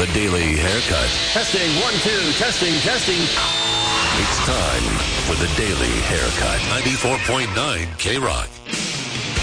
The Daily Haircut. Testing, 1, 2, testing. It's time for The Daily Haircut. 94.9 K-Rock.